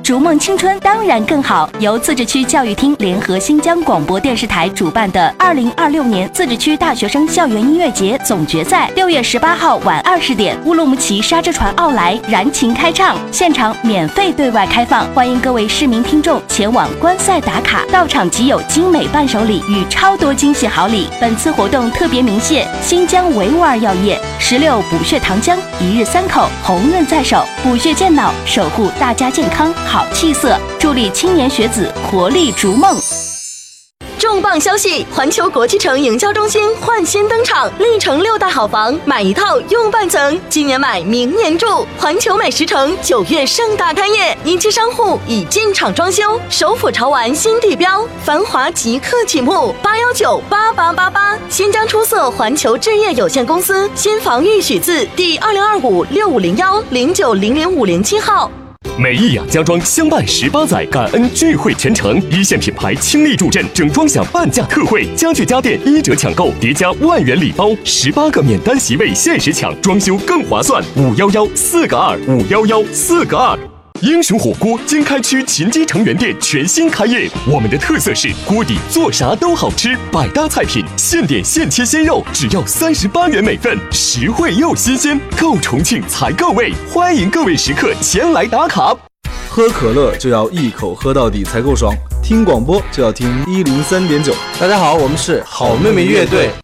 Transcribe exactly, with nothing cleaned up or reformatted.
逐梦青春当然更好。由自治区教育厅联合新疆广播电视台主办的二零二六年自治区大学生校园音乐节总决赛，六月十八号晚二十点，乌鲁木齐沙之船奥莱燃情开唱，现场免费对外开放，欢迎各位市民听众前往观赛打卡，到场即有精美伴手礼与超多惊喜好礼。本次活动特别鸣谢新疆维吾尔药业、石榴补血糖浆、一日三口、红润在手，补血健脑，守护大家健康好气色，助力青年学子活力逐梦。 重磅消息！环球国际城营销中心焕新登场，历城六大好房，买一套用半层，今年买明年住。环球美食城九月盛大开业，一期商户已进场装修，首府潮玩新地标，繁华即刻启幕，八幺九八八八八。新疆出色环球置业有限公司新房预许字第二零二五六五零幺零九零零五零七号。 美益养家装相伴十八载，感恩聚会全程，一线品牌倾力助阵，整装享半价特惠，家具家电一折抢购，叠加万元礼包，十八个免单席位限时抢，装修更划算。五幺幺四个二，五幺幺四个二。英雄火锅经开区秦基城原店全新开业，我们的特色是锅底做啥都好吃，百搭菜品，现点现切鲜肉，只要三十八元每份，实惠又新鲜，够重庆才够味，欢迎各位食客前来打卡。 喝可乐就要一口喝到底才够爽，听广播就要听一零三点九。 大家好，我们是好妹妹乐队。